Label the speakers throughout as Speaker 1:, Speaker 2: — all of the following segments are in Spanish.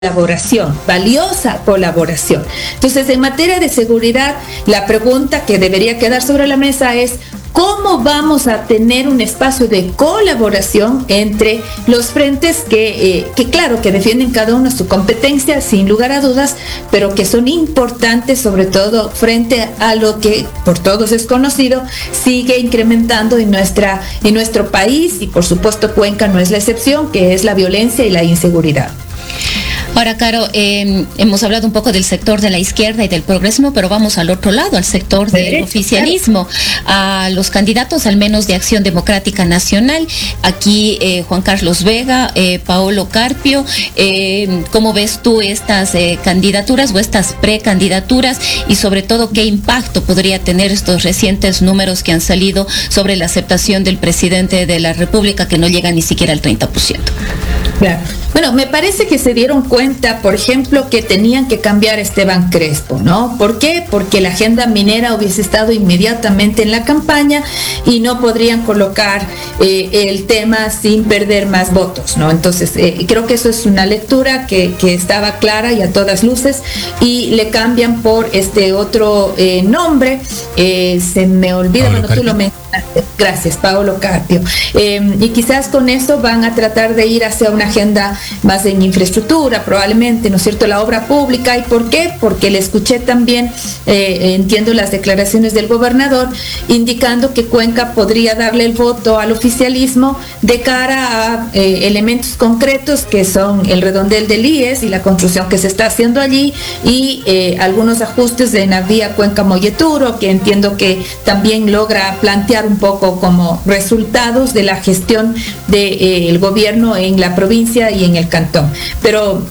Speaker 1: colaboración, valiosa colaboración. Entonces, en materia de seguridad, la pregunta que debería quedar sobre la mesa es: ¿cómo vamos a tener un espacio de colaboración entre los frentes que claro, que defienden cada uno su competencia, sin lugar a dudas, pero que son importantes, sobre todo frente a lo que por todos es conocido, sigue incrementando en nuestro país, y por supuesto Cuenca no es la excepción, que es la violencia y la inseguridad?
Speaker 2: Ahora, Caro, hemos hablado un poco del sector de la izquierda y del progresismo, pero vamos al otro lado, al sector del oficialismo, a los candidatos al menos de Acción Democrática Nacional. Aquí Juan Carlos Vega, Paolo Carpio. ¿Cómo ves tú estas candidaturas o estas precandidaturas, y sobre todo qué impacto podría tener estos recientes números que han salido sobre la aceptación del presidente de la República, que no llega ni siquiera al 30%?
Speaker 1: Claro. Bueno, me parece que se dieron cuenta, por ejemplo, que tenían que cambiar a Esteban Crespo, ¿no? ¿Por qué? Porque la agenda minera hubiese estado inmediatamente en la campaña y no podrían colocar el tema sin perder más votos, ¿no? Entonces, creo que eso es una lectura que estaba clara y a todas luces, y le cambian por este otro nombre, se me olvida, bueno, tú lo mencionaste. Gracias, Paolo Carpio. Y quizás con eso van a tratar de ir hacia una agenda más en infraestructura, probablemente, ¿no es cierto?, la obra pública. ¿Y por qué? Porque le escuché también, entiendo las declaraciones del gobernador, indicando que Cuenca podría darle el voto al oficialismo de cara a elementos concretos que son el redondel del IES y la construcción que se está haciendo allí, y algunos ajustes en la vía Cuenca-Molleturo, que entiendo que también logra plantear un poco como resultados de la gestión del gobierno en la provincia y en el cantón. Pero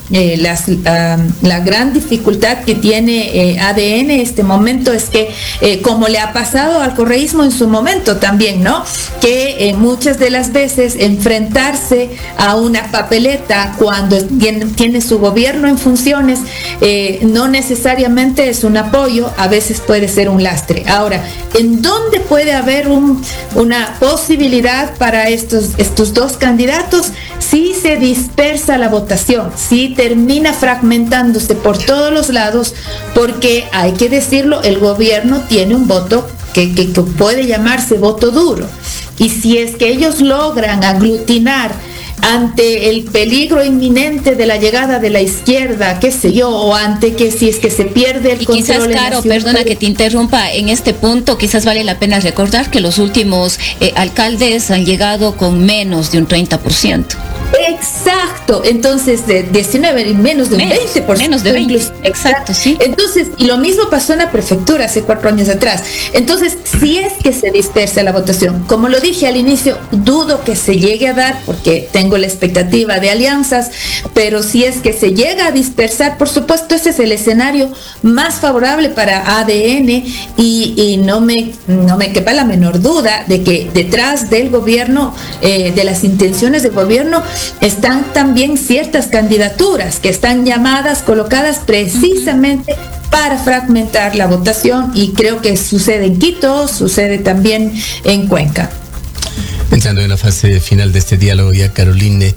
Speaker 1: la gran dificultad que tiene ADN en este momento es que, como le ha pasado al correísmo en su momento también, ¿no?, que muchas de las veces enfrentarse a una papeleta cuando tiene su gobierno en funciones no necesariamente es un apoyo, a veces puede ser un lastre. Ahora, ¿en dónde puede haber una posibilidad para estos dos candidatos? Si se dispersa la votación, si termina fragmentándose por todos los lados, porque hay que decirlo, el gobierno tiene un voto que puede llamarse voto duro, y si es que ellos logran aglutinar ante el peligro inminente de la llegada de la izquierda, qué sé yo, o ante que si es que se pierde el control.
Speaker 2: Quizás, Caro, perdona que te interrumpa, en este punto quizás vale la pena recordar que los últimos alcaldes han llegado con menos de un 30%.
Speaker 1: Exacto, entonces de 19 y menos de un 20%.
Speaker 2: Menos de 20, exacto, sí.
Speaker 1: Entonces, y lo mismo pasó en la prefectura hace 4 años atrás. Entonces, si es que se dispersa la votación, como lo dije al inicio, dudo que se llegue a dar, porque tengo la expectativa de alianzas, pero si es que se llega a dispersar, por supuesto, ese es el escenario más favorable para ADN, y no me quepa la menor duda de que detrás del gobierno, de las intenciones del gobierno, están también ciertas candidaturas que están colocadas precisamente para fragmentar la votación, y creo que sucede en Quito, sucede también en Cuenca.
Speaker 3: Entrando en la fase final de este diálogo ya, Caroline,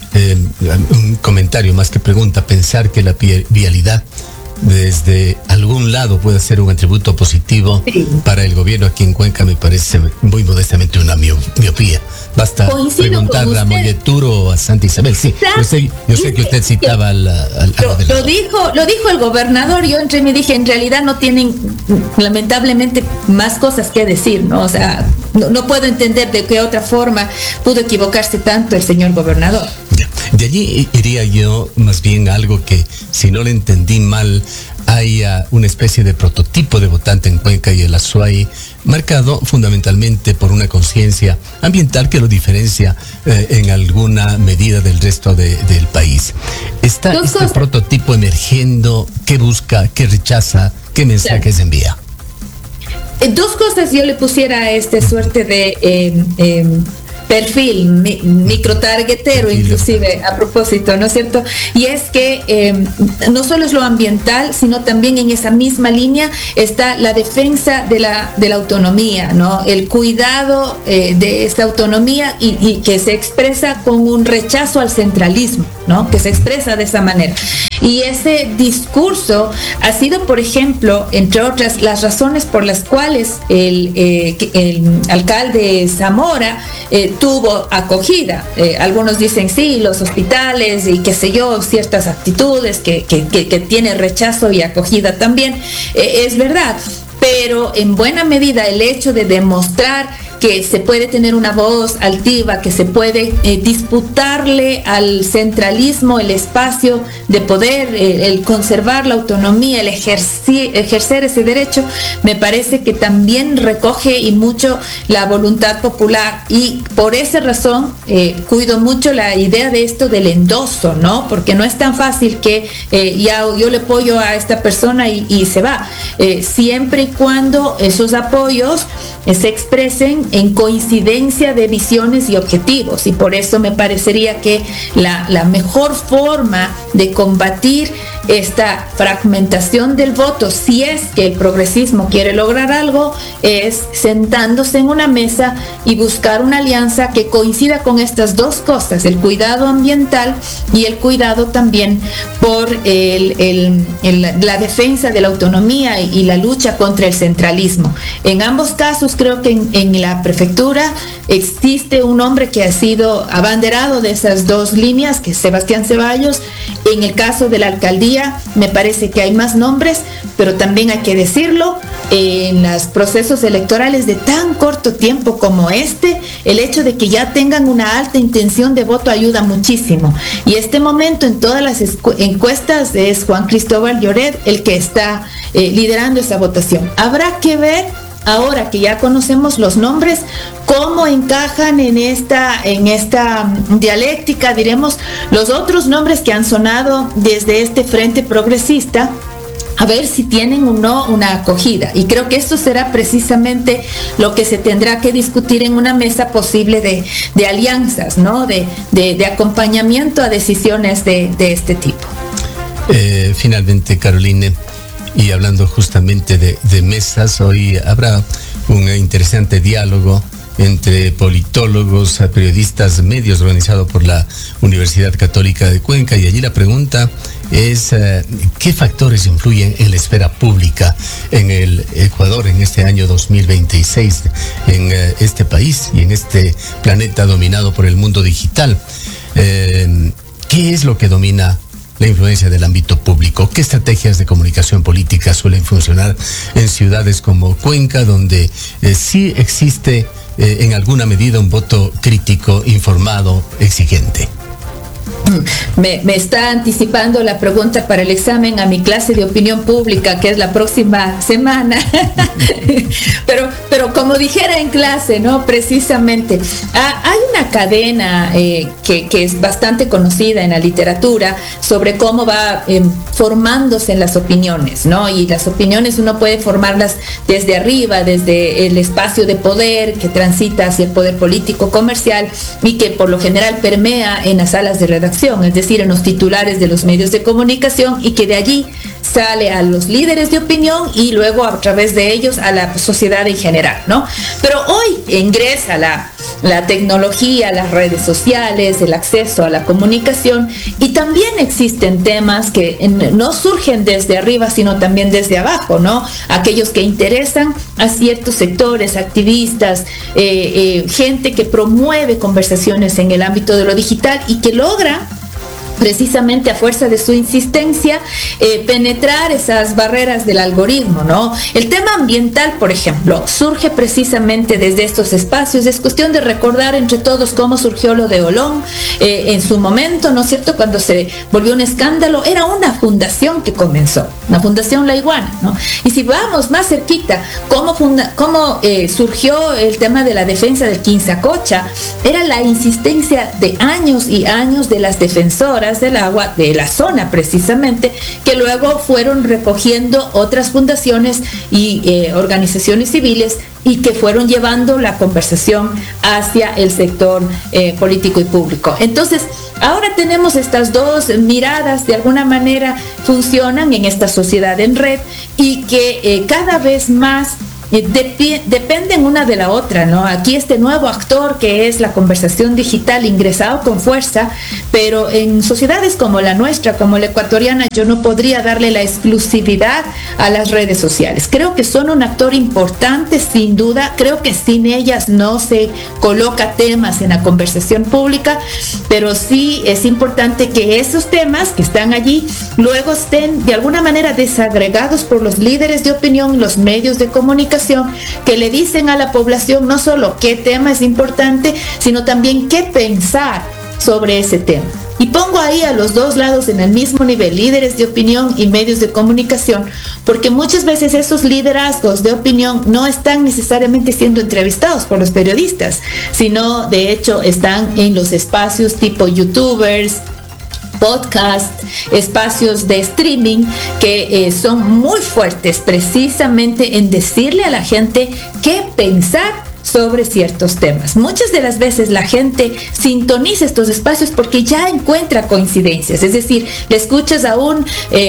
Speaker 3: un comentario más que pregunta: pensar que la vialidad desde algún lado puede ser un atributo positivo para el gobierno aquí en Cuenca me parece muy modestamente una miopía. Basta preguntarle a Molleturo o a Santa Isabel. Sí, yo sé que usted citaba al
Speaker 1: lo dijo el gobernador. Yo entre mí dije, en realidad no tienen lamentablemente más cosas que decir, ¿no? O sea, no puedo entender de qué otra forma pudo equivocarse tanto el señor gobernador.
Speaker 3: De allí iría yo más bien a algo que, si no lo entendí mal, hay una especie de prototipo de votante en Cuenca y el Azuay, marcado fundamentalmente por una conciencia ambiental que lo diferencia en alguna medida del resto del país. ¿Está este prototipo emergiendo? ¿Qué busca? ¿Qué rechaza? ¿Qué mensajes envía?
Speaker 1: Dos cosas yo le pusiera a esta suerte de perfil microtargetero, inclusive, a propósito, ¿no es cierto? Y es que no solo es lo ambiental, sino también en esa misma línea está la defensa de la autonomía, ¿no? El cuidado de esta autonomía y que se expresa con un rechazo al centralismo, ¿no? Que se expresa de esa manera. Y ese discurso ha sido, por ejemplo, entre otras, las razones por las cuales el alcalde Zamora tuvo acogida. Algunos dicen sí, los hospitales y qué sé yo, ciertas actitudes que tiene rechazo y acogida también. Es verdad, pero en buena medida el hecho de demostrar que se puede tener una voz altiva, que se puede disputarle al centralismo el espacio de poder, el conservar la autonomía, el ejercer ese derecho, me parece que también recoge y mucho la voluntad popular, y por esa razón cuido mucho la idea de esto del endoso, ¿no? Porque no es tan fácil que ya yo le apoyo a esta persona y se va, siempre y cuando esos apoyos se expresen en coincidencia de visiones y objetivos, y por eso me parecería que la mejor forma de combatir esta fragmentación del voto, si es que el progresismo quiere lograr algo, es sentándose en una mesa y buscar una alianza que coincida con estas dos cosas, el cuidado ambiental y el cuidado también por la defensa de la autonomía y la lucha contra el centralismo. En ambos casos creo que en la prefectura existe un hombre que ha sido abanderado de esas dos líneas, que es Sebastián Ceballos. En el caso de la alcaldía me parece que hay más nombres, pero también hay que decirlo, en los procesos electorales de tan corto tiempo como este, el hecho de que ya tengan una alta intención de voto ayuda muchísimo. Y este momento en todas las encuestas es Juan Cristóbal Lloret el que está liderando esa votación. Habrá que ver, ahora que ya conocemos los nombres, cómo encajan en esta dialéctica, diremos, los otros nombres que han sonado desde este frente progresista, a ver si tienen o no una acogida. Y creo que esto será precisamente lo que se tendrá que discutir en una mesa posible de alianzas, ¿no? De acompañamiento a decisiones de este tipo.
Speaker 3: Finalmente, Caroline, y hablando justamente de mesas, hoy habrá un interesante diálogo entre politólogos, periodistas, medios, organizado por la Universidad Católica de Cuenca, y allí la pregunta es ¿qué factores influyen en la esfera pública en el Ecuador en este año 2026, en este país y en este planeta dominado por el mundo digital? ¿Qué es lo que domina la influencia del ámbito público? ¿Qué estrategias de comunicación política suelen funcionar en ciudades como Cuenca, donde sí existe en alguna medida un voto crítico, informado, exigente?
Speaker 1: Me está anticipando la pregunta para el examen a mi clase de opinión pública, que es la próxima semana. pero como dijera en clase, ¿no? Precisamente, hay una cadena que es bastante conocida en la literatura sobre cómo va formándose en las opiniones, ¿no? Y las opiniones uno puede formarlas desde arriba, desde el espacio de poder que transita hacia el poder político comercial y que por lo general permea en las salas de redacción, es decir, en los titulares de los medios de comunicación, y que de allí sale a los líderes de opinión y luego a través de ellos a la sociedad en general, ¿no? Pero hoy ingresa la tecnología, las redes sociales, el acceso a la comunicación, y también existen temas que no surgen desde arriba, sino también desde abajo, ¿no? Aquellos que interesan a ciertos sectores, activistas, gente que promueve conversaciones en el ámbito de lo digital y que logra precisamente a fuerza de su insistencia, penetrar esas barreras del algoritmo, ¿no? El tema ambiental, por ejemplo, surge precisamente desde estos espacios. Es cuestión de recordar entre todos cómo surgió lo de Olón en su momento, ¿no es cierto? Cuando se volvió un escándalo, era una fundación que comenzó, la Fundación La Iguana, ¿no? Y si vamos más cerquita, cómo surgió el tema de la defensa del Quinsacocha, era la insistencia de años y años de las defensoras tuberías del agua de la zona precisamente, que luego fueron recogiendo otras fundaciones y organizaciones civiles y que fueron llevando la conversación hacia el sector político y público. Entonces, ahora tenemos estas dos miradas, de alguna manera funcionan en esta sociedad en red y que cada vez más dependen una de la otra, ¿no? Aquí este nuevo actor que es la conversación digital ingresado con fuerza, pero en sociedades como la nuestra, como la ecuatoriana, yo no podría darle la exclusividad a las redes sociales. Creo que son un actor importante, sin duda. Creo que sin ellas no se coloca temas en la conversación pública, pero sí es importante que esos temas que están allí luego estén de alguna manera desagregados por los líderes de opinión, los medios de comunicación, que le dicen a la población no solo qué tema es importante, sino también qué pensar sobre ese tema. Y pongo ahí a los dos lados en el mismo nivel, líderes de opinión y medios de comunicación, porque muchas veces esos liderazgos de opinión no están necesariamente siendo entrevistados por los periodistas, sino de hecho están en los espacios tipo youtubers, podcast, espacios de streaming que son muy fuertes precisamente en decirle a la gente qué pensar sobre ciertos temas. Muchas de las veces la gente sintoniza estos espacios porque ya encuentra coincidencias, es decir, le escuchas a un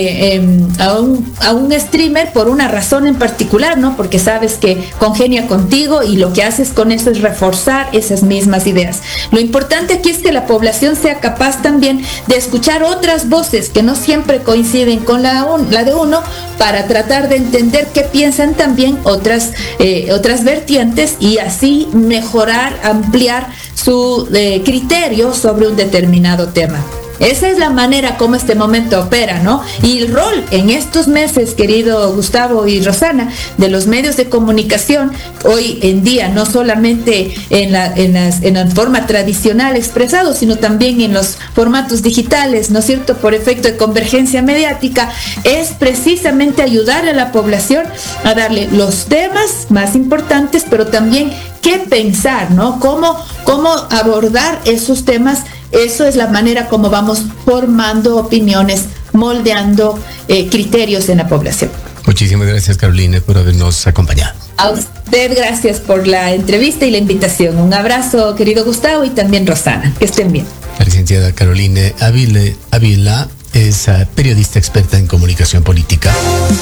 Speaker 1: streamer por una razón en particular, ¿no? Porque sabes que congenia contigo y lo que haces con eso es reforzar esas mismas ideas. Lo importante aquí es que la población sea capaz también de escuchar otras voces que no siempre coinciden con la de uno, para tratar de entender qué piensan también otras vertientes y así mejorar, ampliar su criterio sobre un determinado tema. Esa es la manera como este momento opera, ¿no? Y el rol en estos meses, querido Gustavo y Rosana, de los medios de comunicación hoy en día, no solamente en la forma tradicional expresado, sino también en los formatos digitales, ¿no es cierto?, por efecto de convergencia mediática, es precisamente ayudar a la población a darle los temas más importantes, pero también qué pensar, ¿no? Cómo abordar esos temas. Eso es la manera como vamos formando opiniones, moldeando criterios en la población.
Speaker 3: Muchísimas gracias, Carolina, por habernos acompañado.
Speaker 1: A usted gracias por la entrevista y la invitación. Un abrazo, querido Gustavo, y también Rosana. Que estén bien.
Speaker 3: La licenciada Carolina Ávila es periodista experta en comunicación política.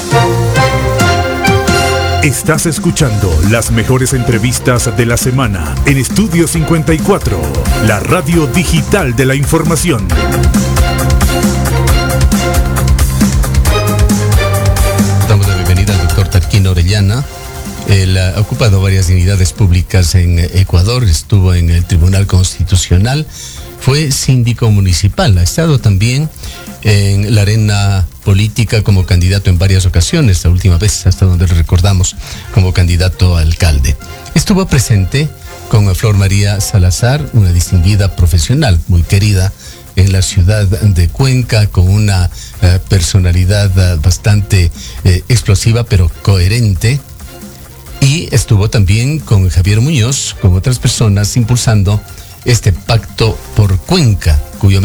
Speaker 4: Estás escuchando las mejores entrevistas de la semana en Estudio 54, la radio digital de la información.
Speaker 3: Damos la bienvenida al doctor Tarquino Orellana. Él ha ocupado varias dignidades públicas en Ecuador, estuvo en el Tribunal Constitucional, fue síndico municipal, ha estado también en la arena política como candidato en varias ocasiones, la última vez, hasta donde lo recordamos, como candidato a alcalde. Estuvo presente con Flor María Salazar, una distinguida profesional, muy querida en la ciudad de Cuenca, con una personalidad bastante explosiva, pero coherente. Y estuvo también con Javier Muñoz, con otras personas, impulsando este pacto por Cuenca, cuyo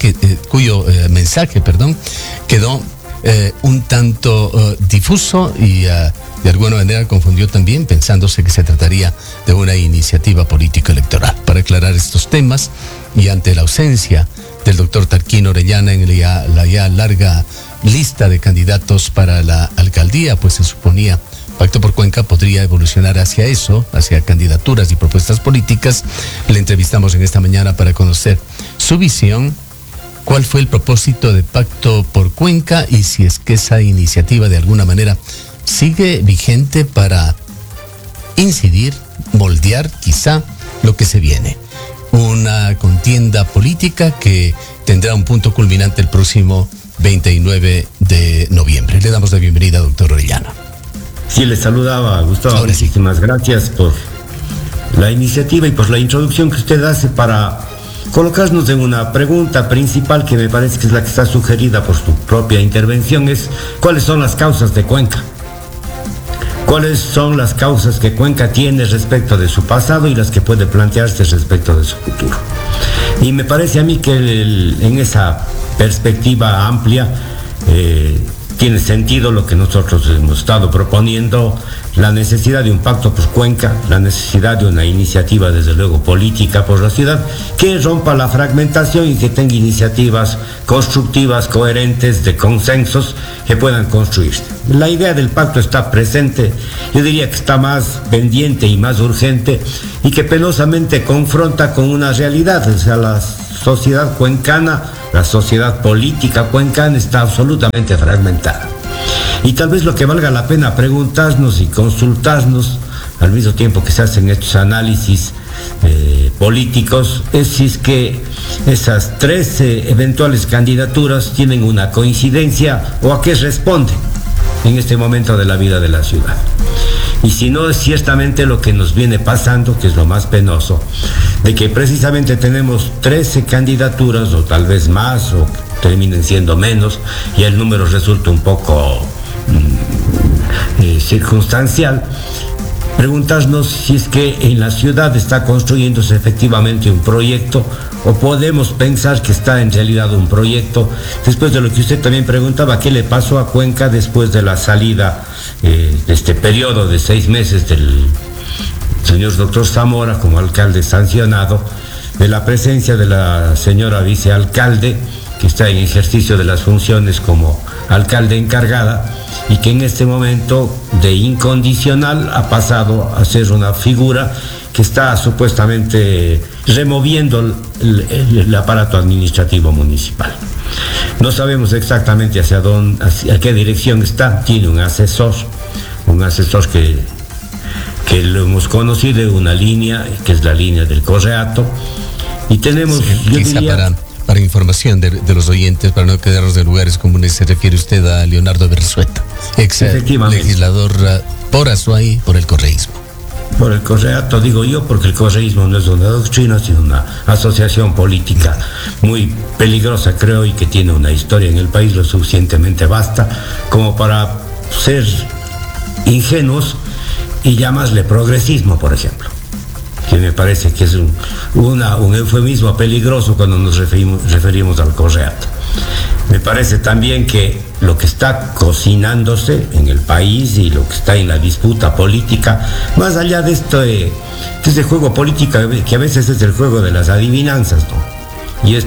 Speaker 3: mensaje quedó un tanto difuso y de alguna manera confundió también, pensándose que se trataría de una iniciativa político-electoral. Para aclarar estos temas y ante la ausencia del doctor Tarquino Orellana en la ya larga lista de candidatos para la alcaldía, pues se suponía Pacto por Cuenca podría evolucionar hacia eso, hacia candidaturas y propuestas políticas. Le entrevistamos en esta mañana para conocer su visión, cuál fue el propósito de Pacto por Cuenca y si es que esa iniciativa de alguna manera sigue vigente para incidir, moldear quizá lo que se viene. Una contienda política que tendrá un punto culminante el próximo 29 de noviembre. Le damos la bienvenida, doctor Orellana.
Speaker 5: Sí, les saludaba, Gustavo.
Speaker 3: Ahora sí.
Speaker 5: Muchísimas gracias por la iniciativa y por la introducción que usted hace para colocarnos en una pregunta principal que me parece que es la que está sugerida por su propia intervención, es ¿cuáles son las causas de Cuenca? ¿Cuáles son las causas que Cuenca tiene respecto de su pasado y las que puede plantearse respecto de su futuro? Y me parece a mí que en esa perspectiva amplia, tiene sentido lo que nosotros hemos estado proponiendo, la necesidad de un pacto por Cuenca, la necesidad de una iniciativa, desde luego, política por la ciudad, que rompa la fragmentación y que tenga iniciativas constructivas, coherentes, de consensos que puedan construirse. La idea del pacto está presente, yo diría que está más pendiente y más urgente, y que penosamente confronta con una realidad, o sea, la sociedad cuencana, la sociedad política cuencana está absolutamente fragmentada. Y tal vez lo que valga la pena preguntarnos y consultarnos al mismo tiempo que se hacen estos análisis políticos es si es que esas 13 eventuales candidaturas tienen una coincidencia o a qué responden en este momento de la vida de la ciudad. Y si no, es ciertamente lo que nos viene pasando, que es lo más penoso, de que precisamente tenemos 13 candidaturas, o tal vez más, o terminen siendo menos, y el número resulta un poco circunstancial. Preguntarnos si es que en la ciudad está construyéndose efectivamente un proyecto, o podemos pensar que está en realidad un proyecto, después de lo que usted también preguntaba, ¿qué le pasó a Cuenca después de la salida de este periodo de 6 meses del señor doctor Zamora como alcalde sancionado, de la presencia de la señora vicealcalde, que está en ejercicio de las funciones como alcalde encargada, y que en este momento de incondicional ha pasado a ser una figura que está supuestamente removiendo el aparato administrativo municipal. No sabemos exactamente hacia qué dirección está. Tiene un asesor que lo hemos conocido, una línea que es la línea del Correato, y tenemos,
Speaker 3: sí, yo diría, para información de los oyentes, para no quedarnos de lugares comunes, se refiere usted a Leonardo Bersueta, ex legislador por Azuay, por el correísmo.
Speaker 5: Por el Correato, digo yo, porque el correísmo no es una doctrina, sino una asociación política muy peligrosa, creo, y que tiene una historia en el país lo suficientemente vasta como para ser ingenuos y llamarle progresismo, por ejemplo, que me parece que es un eufemismo peligroso cuando nos referimos al Correato. Me parece también que lo que está cocinándose en el país y lo que está en la disputa política, más allá de este juego político que a veces es el juego de las adivinanzas, ¿no? Y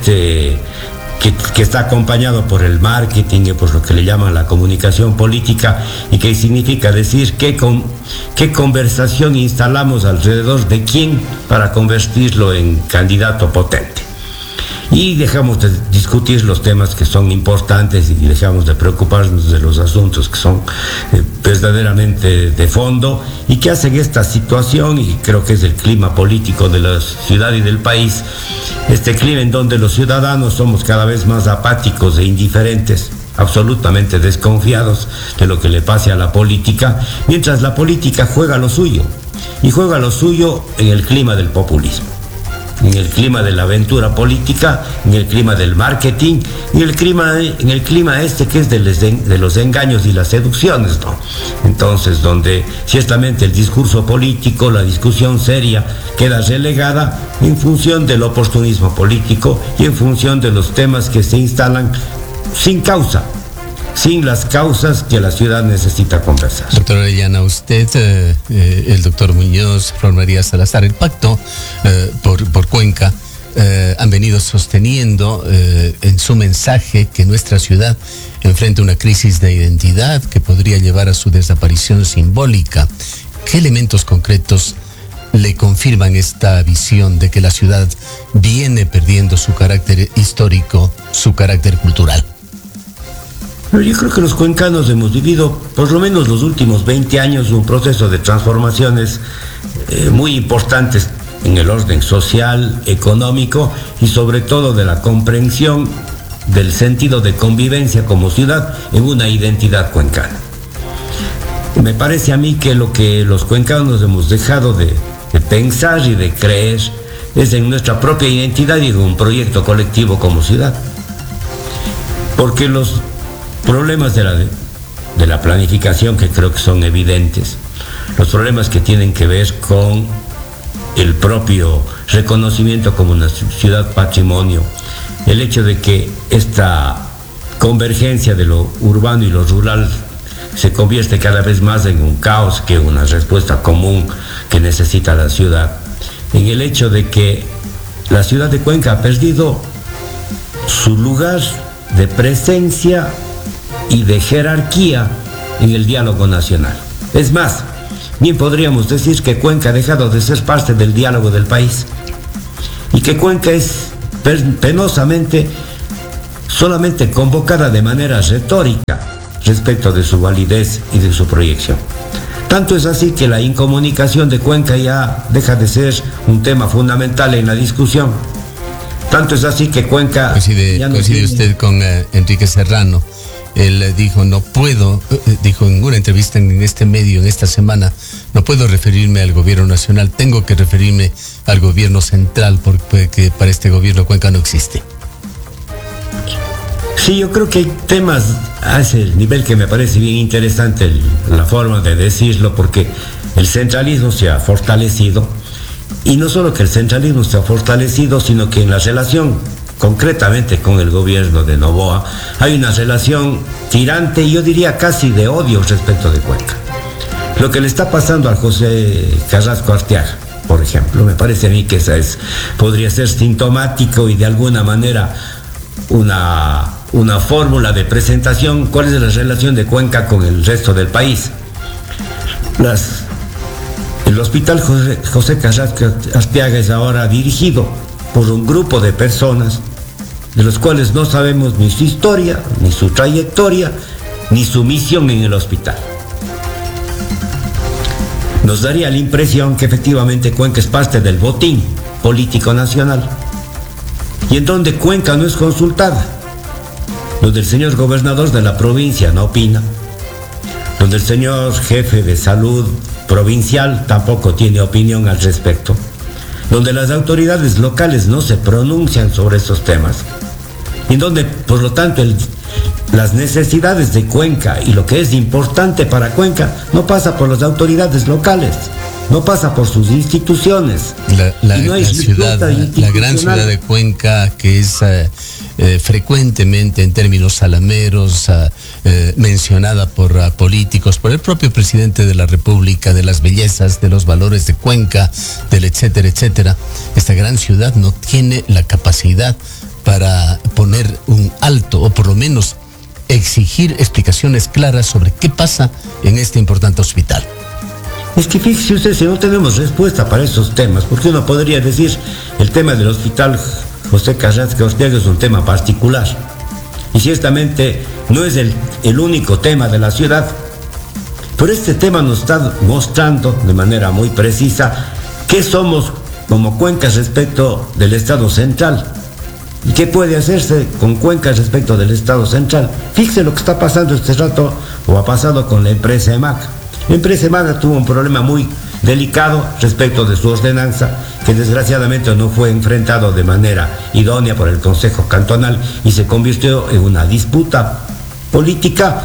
Speaker 5: que está acompañado por el marketing y por lo que le llaman la comunicación política, y que significa decir qué conversación instalamos alrededor de quién para convertirlo en candidato potente. Y dejamos de discutir los temas que son importantes y dejamos de preocuparnos de los asuntos que son verdaderamente de fondo y que hacen esta situación, y creo que es el clima político de la ciudad y del país, este clima en donde los ciudadanos somos cada vez más apáticos e indiferentes, absolutamente desconfiados de lo que le pase a la política, mientras la política juega lo suyo, y juega lo suyo en el clima del populismo, en el clima de la aventura política, en el clima del marketing, en el clima que es de los engaños y las seducciones, ¿no? Entonces, donde ciertamente el discurso político, la discusión seria, queda relegada en función del oportunismo político y en función de los temas que se instalan sin causa, sin las causas que la ciudad necesita conversar.
Speaker 3: Doctor Orellana, usted, el doctor Muñoz, Flor María Salazar, el pacto por Cuenca, han venido sosteniendo en su mensaje que nuestra ciudad enfrenta una crisis de identidad que podría llevar a su desaparición simbólica. ¿Qué elementos concretos le confirman esta visión de que la ciudad viene perdiendo su carácter histórico, su carácter cultural?
Speaker 5: Yo creo que los cuencanos hemos vivido, por lo menos los últimos 20 años, un proceso de transformaciones muy importantes en el orden social, económico y sobre todo de la comprensión del sentido de convivencia como ciudad en una identidad cuencana. Me parece a mí que lo que los cuencanos hemos dejado de pensar y de creer es en nuestra propia identidad y en un proyecto colectivo como ciudad. Porque los problemas de la planificación, que creo que son evidentes, los problemas que tienen que ver con el propio reconocimiento como una ciudad patrimonio, el hecho de que esta convergencia de lo urbano y lo rural se convierte cada vez más en un caos que una respuesta común que necesita la ciudad, en el hecho de que la ciudad de Cuenca ha perdido su lugar de presencia y de jerarquía en el diálogo nacional. Es más, bien podríamos decir que Cuenca ha dejado de ser parte del diálogo del país y que Cuenca es penosamente solamente convocada de manera retórica respecto de su validez y de su proyección. Tanto es así que la incomunicación de Cuenca ya deja de ser un tema fundamental en la discusión. Tanto es así que Cuenca...
Speaker 3: Coincide usted con Enrique Serrano. Él dijo, no puedo, dijo en una entrevista en este medio, en esta semana, no puedo referirme al gobierno nacional, tengo que referirme al gobierno central, porque para este gobierno Cuenca no existe.
Speaker 5: Sí, yo creo que hay temas a ese nivel que me parece bien interesante la forma de decirlo, porque el centralismo se ha fortalecido, y no solo que el centralismo se ha fortalecido, sino que en la relación concretamente con el gobierno de Noboa hay una relación tirante y yo diría casi de odio respecto de Cuenca. Lo que le está pasando a José Carrasco Arteaga, por ejemplo, me parece a mí que podría ser sintomático y de alguna manera una fórmula de presentación. ¿Cuál es la relación de Cuenca con el resto del país? El hospital José Carrasco Arteaga es ahora dirigido por un grupo de personas de los cuales no sabemos ni su historia, ni su trayectoria, ni su misión en el hospital. Nos daría la impresión que efectivamente Cuenca es parte del botín político nacional, y en donde Cuenca no es consultada, donde el señor gobernador de la provincia no opina, donde el señor jefe de salud provincial tampoco tiene opinión al respecto, donde las autoridades locales no se pronuncian sobre esos temas, y donde, por lo tanto, las necesidades de Cuenca y lo que es importante para Cuenca no pasa por las autoridades locales, no pasa por sus instituciones.
Speaker 3: La gran ciudad de Cuenca, que es frecuentemente en términos salameros mencionada por políticos, por el propio presidente de la República, de las bellezas, de los valores de Cuenca, del etcétera, etcétera. Esta gran ciudad no tiene la capacidad para poner un alto, o por lo menos exigir explicaciones claras sobre qué pasa en este importante hospital.
Speaker 5: Es que fíjese usted, si no tenemos respuesta para esos temas, porque uno podría decir, el tema del hospital José Carrasco Arteaga es un tema particular, y ciertamente no es el único tema de la ciudad, pero este tema nos está mostrando de manera muy precisa qué somos como Cuenca respecto del Estado central, y qué puede hacerse con Cuenca respecto del Estado central. Fíjese lo que está pasando este rato, o ha pasado con la empresa EMAG. La empresa EMAG tuvo un problema muy delicado respecto de su ordenanza, que desgraciadamente no fue enfrentado de manera idónea por el Consejo Cantonal y se convirtió en una disputa política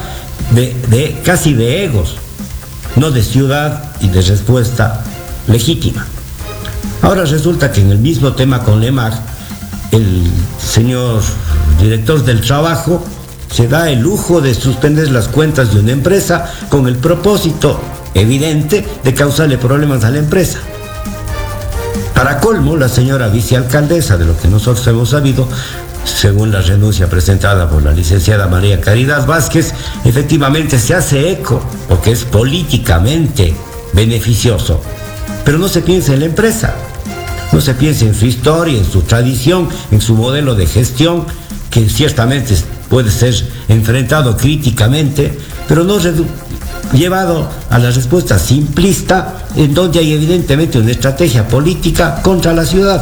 Speaker 5: casi de egos, no de ciudad y de respuesta legítima. Ahora resulta que en el mismo tema con la EMAG, el señor director del trabajo se da el lujo de suspender las cuentas de una empresa con el propósito evidente de causarle problemas a la empresa. Para colmo, la señora vicealcaldesa, de lo que nosotros hemos sabido, según la renuncia presentada por la licenciada María Caridad Vázquez, efectivamente se hace eco, porque es políticamente beneficioso, pero no se piensa en la empresa, no se piensa en su historia, en su tradición, en su modelo de gestión, que ciertamente puede ser enfrentado críticamente, pero no llevado a la respuesta simplista, en donde hay evidentemente una estrategia política contra la ciudad.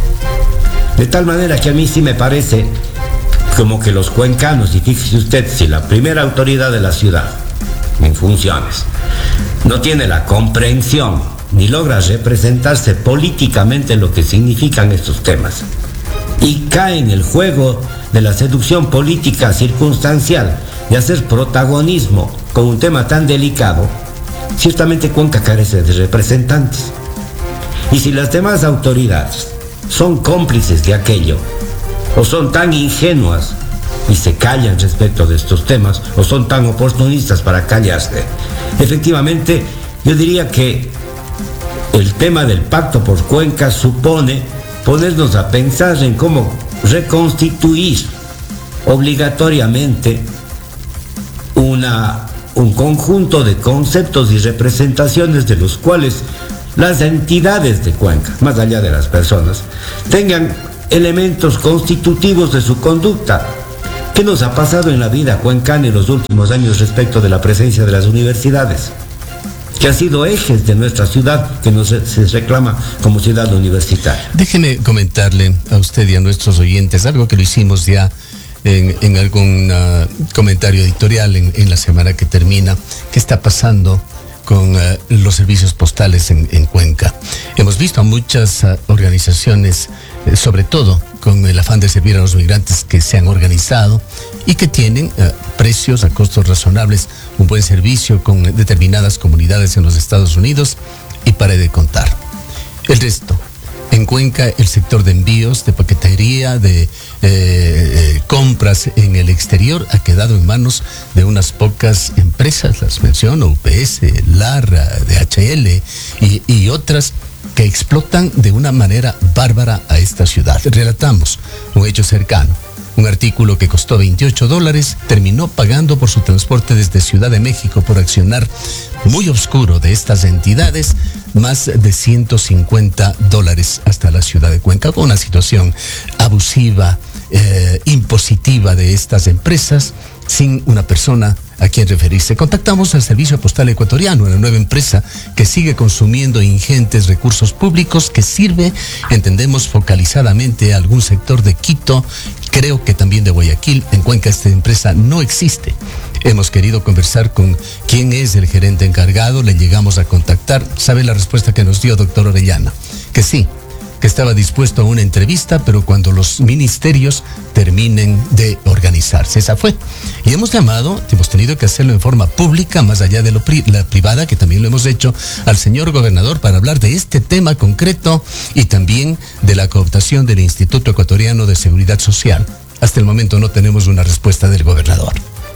Speaker 5: De tal manera que a mí sí me parece como que los cuencanos, y fíjese usted, si la primera autoridad de la ciudad en funciones no tiene la comprensión ni logra representarse políticamente lo que significan estos temas, y cae en el juego de la seducción política circunstancial de hacer protagonismo con un tema tan delicado, ciertamente Cuenca carece de representantes. Y si las demás autoridades son cómplices de aquello, o son tan ingenuas y se callan respecto de estos temas, o son tan oportunistas para callarse. Efectivamente, yo diría que el tema del pacto por Cuenca supone ponernos a pensar en cómo reconstituir obligatoriamente un conjunto de conceptos y representaciones de los cuales las entidades de Cuenca, más allá de las personas, tengan elementos constitutivos de su conducta. ¿Qué nos ha pasado en la vida cuencana en los últimos años respecto de la presencia de las universidades? Que han sido ejes de nuestra ciudad, que se reclama como ciudad universitaria.
Speaker 3: Déjeme comentarle a usted y a nuestros oyentes algo que lo hicimos ya en algún comentario editorial en la semana que termina. ¿Qué está pasando con los servicios postales en Cuenca? Hemos visto a muchas organizaciones, sobre todo con el afán de servir a los migrantes, que se han organizado y que tienen precios a costos razonables, un buen servicio con determinadas comunidades en los Estados Unidos, y pare de contar. El resto, en Cuenca, el sector de envíos, de paquetería, de compras en el exterior ha quedado en manos de unas pocas empresas, las menciono, UPS, Larra, DHL y otras, que explotan de una manera bárbara a esta ciudad. Relatamos un hecho cercano. Un artículo que costó $28 terminó pagando por su transporte desde Ciudad de México por accionar muy oscuro de estas entidades más de $150 hasta la ciudad de Cuenca, con una situación abusiva, impositiva de estas empresas, sin una persona a quien referirse. Contactamos al Servicio Postal Ecuatoriano, una nueva empresa que sigue consumiendo ingentes recursos públicos, que sirve, entendemos, focalizadamente a algún sector de Quito, creo que también de Guayaquil. En Cuenca esta empresa no existe. Hemos querido conversar con quién es el gerente encargado, le llegamos a contactar. ¿Sabe la respuesta que nos dio, doctor Orellana? Que sí, que estaba dispuesto a una entrevista, pero cuando los ministerios terminen de organizarse. Esa fue. Y hemos tenido que hacerlo en forma pública, más allá de la privada, que también lo hemos hecho, al señor gobernador, para hablar de este tema concreto y también de la cooptación del Instituto Ecuatoriano de Seguridad Social. Hasta el momento no tenemos una respuesta del gobernador.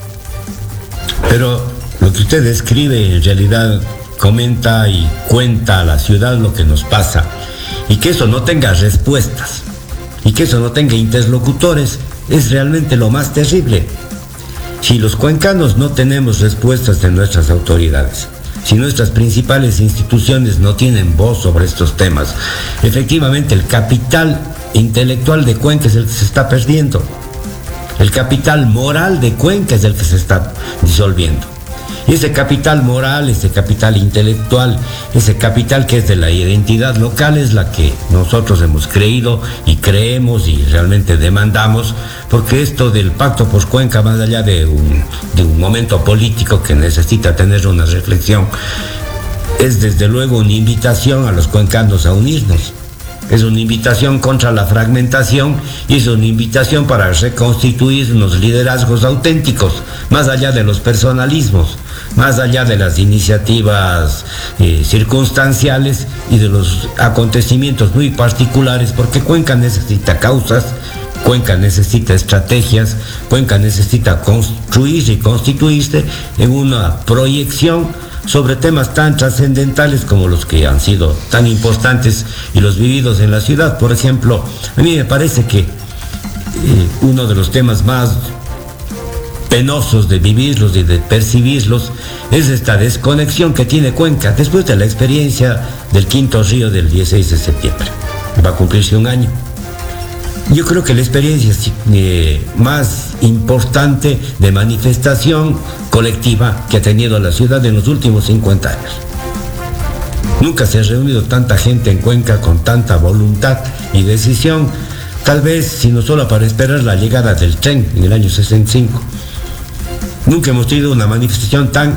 Speaker 5: Pero lo que usted describe en realidad comenta y cuenta a la ciudad lo que nos pasa. Y que eso no tenga respuestas, y que eso no tenga interlocutores, es realmente lo más terrible. Si los cuencanos no tenemos respuestas de nuestras autoridades, si nuestras principales instituciones no tienen voz sobre estos temas, efectivamente el capital intelectual de Cuenca es el que se está perdiendo. El capital moral de Cuenca es el que se está disolviendo. Y ese capital moral, ese capital intelectual, ese capital que es de la identidad local, es la que nosotros hemos creído y creemos y realmente demandamos, porque esto del pacto por Cuenca, más allá de un momento político que necesita tener una reflexión, es desde luego una invitación a los cuencanos a unirnos. Es una invitación contra la fragmentación y es una invitación para reconstituir unos liderazgos auténticos, más allá de los personalismos, más allá de las iniciativas circunstanciales y de los acontecimientos muy particulares, porque Cuenca necesita causas, Cuenca necesita estrategias, Cuenca necesita construirse y constituirse en una proyección sobre temas tan trascendentales como los que han sido tan importantes y los vividos en la ciudad. Por ejemplo, a mí me parece que uno de los temas más penosos de vivirlos y de percibirlos es esta desconexión que tiene Cuenca después de la experiencia del Quinto Río del 16 de septiembre. Va a cumplirse un año. Yo creo que la experiencia más importante de manifestación colectiva que ha tenido la ciudad en los últimos 50 años. Nunca se ha reunido tanta gente en Cuenca con tanta voluntad y decisión, tal vez sino solo para esperar la llegada del tren en el año 65. Nunca hemos tenido una manifestación tan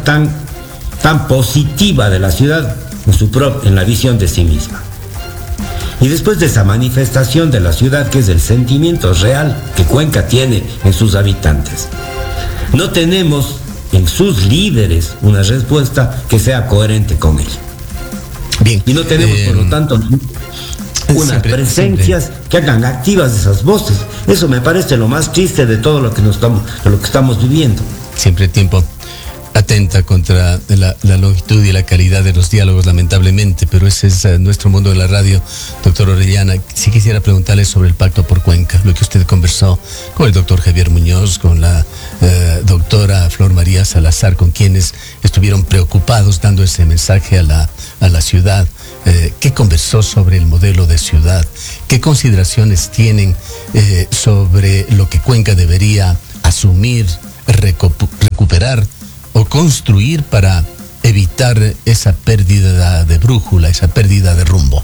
Speaker 5: positiva de la ciudad en la visión de sí misma. Y después de esa manifestación de la ciudad, que es el sentimiento real que Cuenca tiene en sus habitantes, no tenemos en sus líderes una respuesta que sea coherente con él.
Speaker 3: Bien.
Speaker 5: Y no tenemos, por lo tanto, unas presencias que hagan activas esas voces. Eso me parece lo más triste de todo lo que estamos viviendo.
Speaker 3: Siempre el tiempo atenta contra la longitud y la calidad de los diálogos, lamentablemente, pero ese es nuestro mundo de la radio. Doctor Orellana, sí quisiera preguntarle sobre el Pacto por Cuenca, lo que usted conversó con el doctor Javier Muñoz, con la doctora Flor María Salazar, con quienes estuvieron preocupados dando ese mensaje a la ciudad. ¿Qué conversó sobre el modelo de ciudad? ¿Qué consideraciones tienen sobre lo que Cuenca debería asumir, recuperar o construir para evitar esa pérdida de brújula, esa pérdida de rumbo?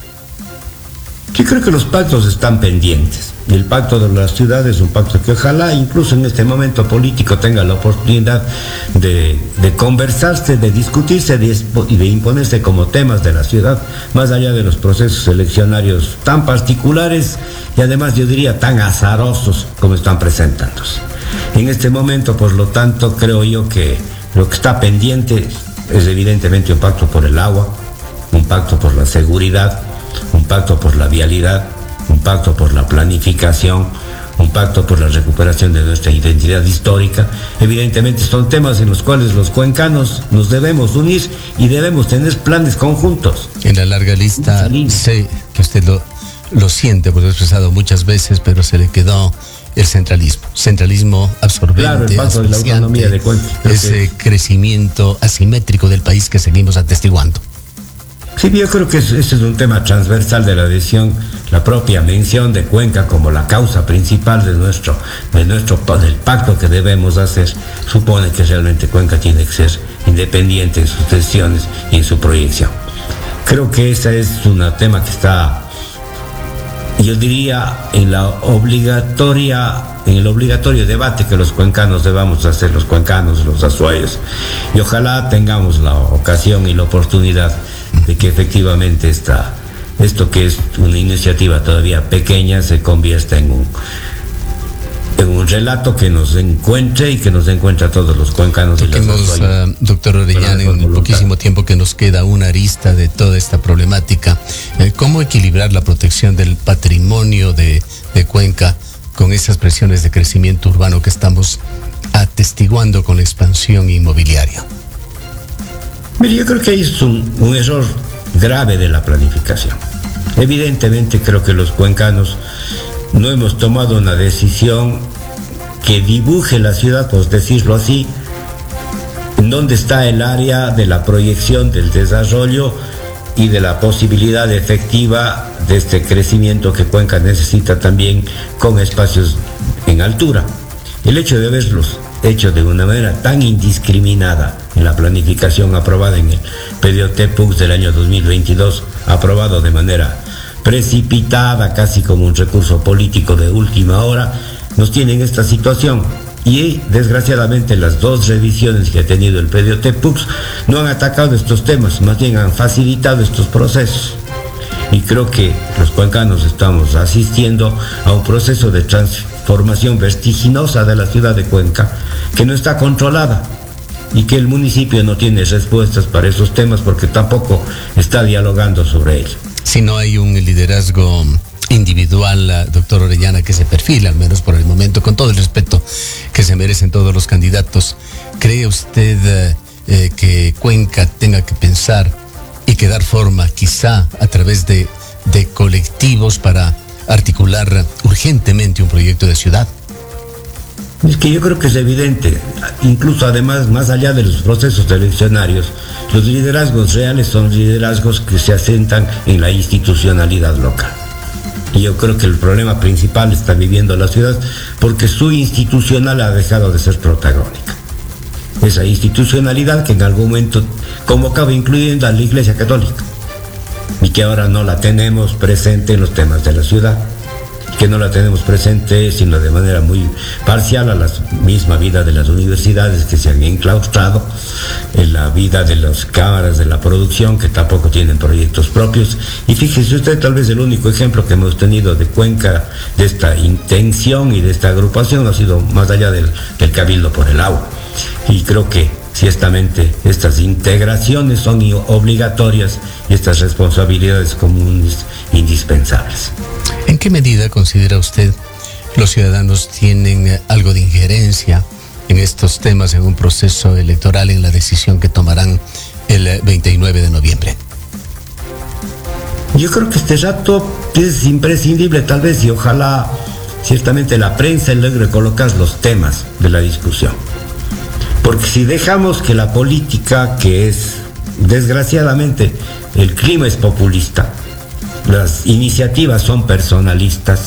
Speaker 5: Yo creo que los pactos están pendientes. El pacto de la ciudad es un pacto que ojalá incluso en este momento político tenga la oportunidad de conversarse, de discutirse y de imponerse como temas de la ciudad, más allá de los procesos eleccionarios tan particulares y además yo diría tan azarosos como están presentándose. En este momento, por lo tanto, creo yo que lo que está pendiente es evidentemente un pacto por el agua, un pacto por la seguridad, un pacto por la vialidad, un pacto por la planificación, un pacto por la recuperación de nuestra identidad histórica. Evidentemente son temas en los cuales los cuencanos nos debemos unir y debemos tener planes conjuntos.
Speaker 3: En la larga lista, sé que usted lo siente, porque lo he expresado muchas veces, pero se le quedó el centralismo absorbente,
Speaker 5: claro, el paso de la autonomía de Cuenca,
Speaker 3: ese crecimiento asimétrico del país que seguimos atestiguando.
Speaker 5: Sí, yo creo que ese es un tema transversal de la decisión, la propia mención de Cuenca como la causa principal del pacto que debemos hacer, supone que realmente Cuenca tiene que ser independiente en sus decisiones y en su proyección. Creo que ese es un tema que está, yo diría, en el obligatorio debate que los cuencanos debamos hacer, los cuencanos, los azuayos, y ojalá tengamos la ocasión y la oportunidad de que efectivamente esto que es una iniciativa todavía pequeña se convierta en un relato que nos encuentre y que nos encuentre a todos los cuencanos.
Speaker 3: Toquemos, doctor Orellana, en el poquísimo tiempo que nos queda, una arista de toda esta problemática. ¿Cómo equilibrar la protección del patrimonio de Cuenca con esas presiones de crecimiento urbano que estamos atestiguando con la expansión inmobiliaria?
Speaker 5: Mire, yo creo que es un error grave de la planificación. Evidentemente creo que los cuencanos no hemos tomado una decisión que dibuje la ciudad, por decirlo así, en donde está el área de la proyección del desarrollo y de la posibilidad efectiva de este crecimiento que Cuenca necesita también con espacios en altura. El hecho de haberlos hecho de una manera tan indiscriminada en la planificación aprobada en el PDOT-PUX del año 2022, aprobado de manera precipitada, casi como un recurso político de última hora, nos tiene en esta situación. Y desgraciadamente las dos revisiones que ha tenido el PDOT-PUX no han atacado estos temas, más bien han facilitado estos procesos. Y creo que los cuencanos estamos asistiendo a un proceso de transformación vertiginosa de la ciudad de Cuenca, que no está controlada y que el municipio no tiene respuestas para esos temas porque tampoco está dialogando sobre ello.
Speaker 3: Si no hay un liderazgo individual, doctor Orellana, que se perfila, al menos por el momento, con todo el respeto que se merecen todos los candidatos, ¿cree usted que Cuenca tenga que pensar y que dar forma, quizá a través de colectivos, para articular urgentemente un proyecto de ciudad?
Speaker 5: Es que yo creo que es evidente, incluso además, más allá de los procesos eleccionarios, los liderazgos reales son liderazgos que se asentan en la institucionalidad local. Y yo creo que el problema principal está viviendo la ciudad porque su institucional ha dejado de ser protagónica. Esa institucionalidad que en algún momento convocaba incluyendo a la Iglesia Católica y que ahora no la tenemos presente en los temas de la ciudad, que no la tenemos presente sino de manera muy parcial a la misma vida de las universidades que se han enclaustrado, en la vida de las cámaras de la producción que tampoco tienen proyectos propios. Y fíjese usted, tal vez el único ejemplo que hemos tenido de Cuenca, de esta intención y de esta agrupación, ha sido más allá del Cabildo por el Agua. Y creo que ciertamente estas integraciones son obligatorias y estas responsabilidades comunes indispensables.
Speaker 3: ¿En qué medida considera usted los ciudadanos tienen algo de injerencia en estos temas en un proceso electoral, en la decisión que tomarán el 29 de noviembre?
Speaker 5: Yo creo que este rato es imprescindible tal vez, y ojalá ciertamente la prensa logre colocar los temas de la discusión. Porque si dejamos que la política, que es desgraciadamente el clima es populista, las iniciativas son personalistas,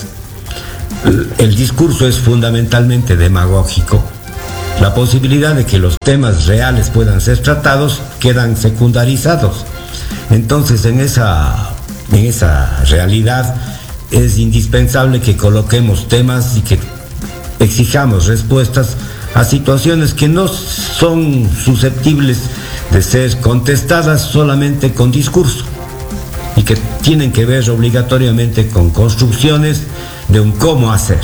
Speaker 5: el discurso es fundamentalmente demagógico, la posibilidad de que los temas reales puedan ser tratados quedan secundarizados. Entonces en esa realidad es indispensable que coloquemos temas y que exijamos respuestas a situaciones que no son susceptibles de ser contestadas solamente con discurso y que tienen que ver obligatoriamente con construcciones de un cómo hacer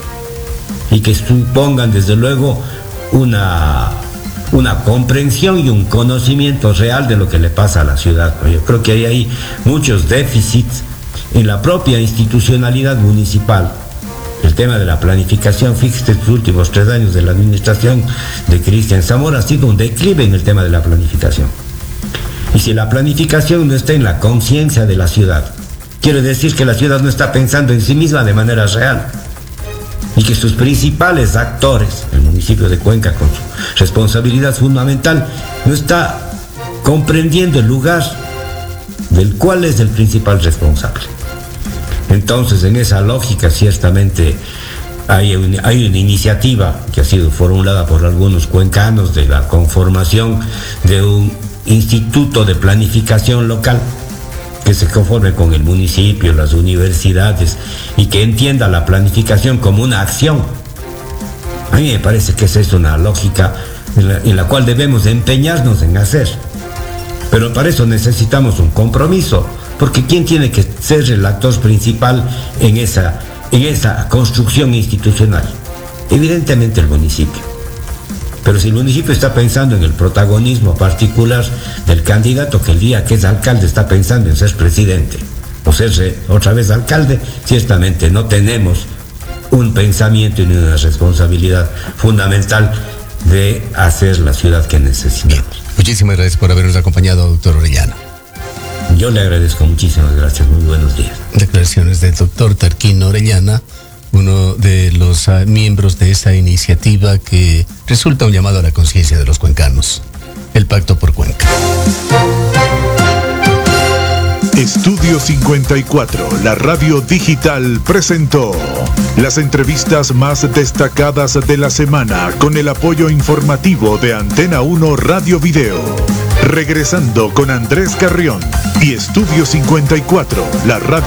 Speaker 5: y que supongan desde luego una comprensión y un conocimiento real de lo que le pasa a la ciudad. Yo creo que hay ahí muchos déficits en la propia institucionalidad municipal. El tema de la planificación, fíjese, estos últimos 3 años de la administración de Cristian Zamora ha sido un declive en el tema de la planificación. Y si la planificación no está en la conciencia de la ciudad, quiere decir que la ciudad no está pensando en sí misma de manera real. Y que sus principales actores, el municipio de Cuenca con su responsabilidad fundamental, no está comprendiendo el lugar del cual es el principal responsable. Entonces, en esa lógica, ciertamente hay una iniciativa que ha sido formulada por algunos cuencanos de la conformación de un instituto de planificación local que se conforme con el municipio, las universidades y que entienda la planificación como una acción. A mí me parece que esa es una lógica en la cual debemos empeñarnos en hacer. Pero para eso necesitamos un compromiso, porque ¿quién tiene que ser el actor principal en esa construcción institucional? Evidentemente el municipio. Pero si el municipio está pensando en el protagonismo particular del candidato, que el día que es alcalde está pensando en ser presidente o ser otra vez alcalde, ciertamente no tenemos un pensamiento y una responsabilidad fundamental de hacer la ciudad que necesitamos.
Speaker 3: Bien. Muchísimas gracias por habernos acompañado, doctor Orellana.
Speaker 5: Yo le agradezco, muchísimas gracias, muy buenos días.
Speaker 3: Declaraciones del doctor Tarquino Orellana, uno de los miembros de esa iniciativa que resulta un llamado a la conciencia de los cuencanos, el Pacto por Cuenca.
Speaker 4: Estudio 54, la radio digital, presentó las entrevistas más destacadas de la semana con el apoyo informativo de Antena 1 Radio Video. Regresando con Andrés Carrión y Estudio 54, la radio